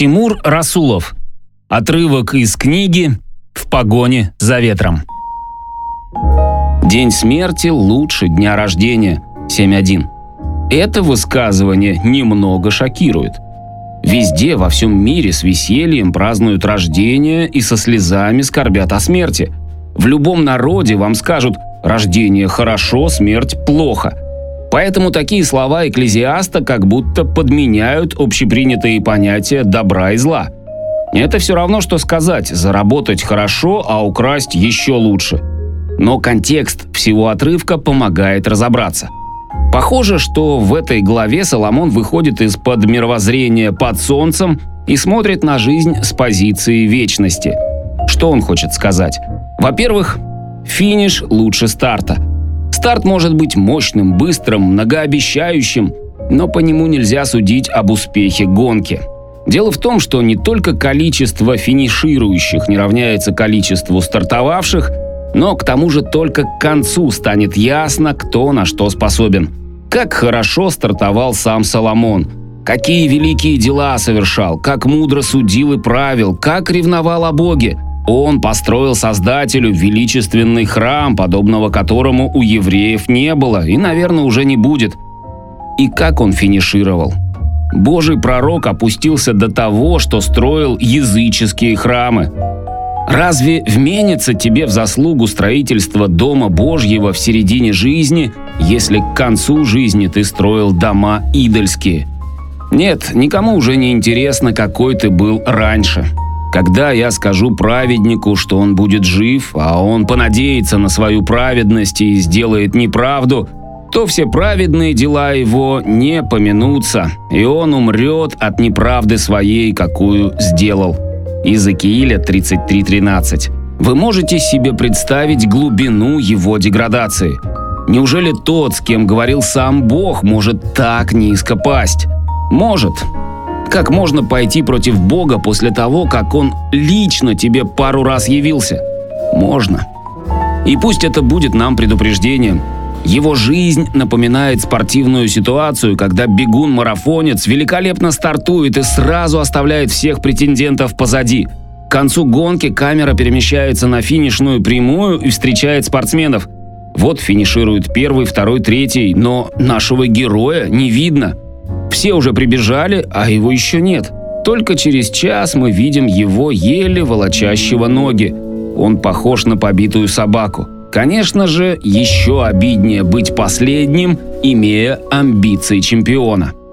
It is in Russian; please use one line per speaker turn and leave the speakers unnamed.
Тимур Расулов. Отрывок из книги «В погоне за ветром». День смерти лучше дня рождения. 7.1. Это высказывание немного шокирует. Везде, во всем мире с весельем празднуют рождение и со слезами скорбят о смерти. В любом народе вам скажут «рождение хорошо, смерть плохо». Поэтому такие слова Экклезиаста как будто подменяют общепринятые понятия добра и зла. Это все равно, что сказать «заработать хорошо, а украсть еще лучше». Но контекст всего отрывка помогает разобраться. Похоже, что в этой главе Соломон выходит из-под мировоззрения под солнцем и смотрит на жизнь с позиции вечности. Что он хочет сказать? Во-первых, финиш лучше старта. Старт может быть мощным, быстрым, многообещающим, но по нему нельзя судить об успехе гонки. Дело в том, что не только количество финиширующих не равняется количеству стартовавших, но к тому же только к концу станет ясно, кто на что способен. Как хорошо стартовал сам Соломон, какие великие дела совершал, как мудро судил и правил, как ревновал о Боге. Он построил Создателю величественный храм, подобного которому у евреев не было и, наверное, уже не будет. И как он финишировал? Божий пророк опустился до того, что строил языческие храмы. Разве вменится тебе в заслугу строительства Дома Божьего в середине жизни, если к концу жизни ты строил дома идольские? Нет, никому уже не интересно, какой ты был раньше. Когда я скажу праведнику, что он будет жив, а он понадеется на свою праведность и сделает неправду, то все праведные дела его не помянутся, и он умрет от неправды своей, какую сделал. Иезекииля 33:13. Вы можете себе представить глубину его деградации? Неужели тот, с кем говорил сам Бог, может так низко пасть? Может. Как можно пойти против Бога после того, как Он лично тебе пару раз явился? Можно. И пусть это будет нам предупреждением. Его жизнь напоминает спортивную ситуацию, когда бегун-марафонец великолепно стартует и сразу оставляет всех претендентов позади. К концу гонки камера перемещается на финишную прямую и встречает спортсменов. Вот финиширует первый, второй, третий, но нашего героя не видно. Все уже прибежали, а его еще нет. Только через час мы видим его еле волочащего ноги. Он похож на побитую собаку. Конечно же, еще обиднее быть последним, имея амбиции чемпиона.